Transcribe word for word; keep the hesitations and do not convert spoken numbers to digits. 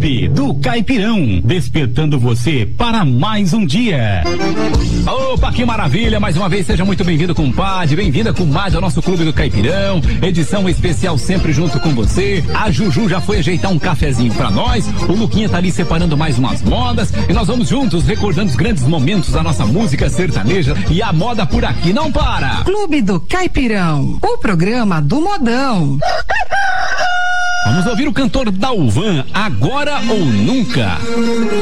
Clube do Caipirão, despertando você para mais um dia. Opa, que maravilha, mais uma vez seja muito bem-vindo, compadre, bem-vinda, comadre, ao nosso Clube do Caipirão, edição especial sempre junto com você. A Juju já foi ajeitar um cafezinho pra nós, o Luquinha tá ali separando mais umas modas e nós vamos juntos recordando os grandes momentos da nossa música sertaneja, e a moda por aqui não para. Clube do Caipirão, o programa do modão. Vamos ouvir o cantor Dalvan, Agora ou Nunca.